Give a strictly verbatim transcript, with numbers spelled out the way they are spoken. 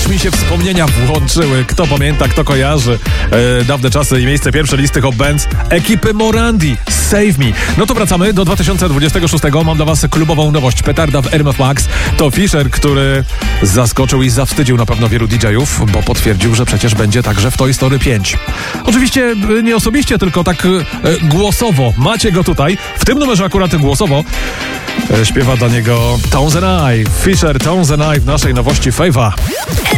Aż mi się wspomnienia włączyły. Kto pamięta, kto kojarzy e, dawne czasy i miejsce pierwsze listy Hot Bands ekipy Morandi. Save Me. No to wracamy do dwa tysiące dwudziestego szóstego. Mam dla was klubową nowość. Petarda w R M F Max. To Fisher, który zaskoczył i zawstydził na pewno wielu didżejów, bo potwierdził, że przecież będzie także w Toy Story pięć. Oczywiście nie osobiście, tylko tak e, głosowo. Macie go tutaj. W tym numerze akurat głosowo e, śpiewa dla niego Tones and I. Fisher, Tones and I w naszej nowości Fave'a.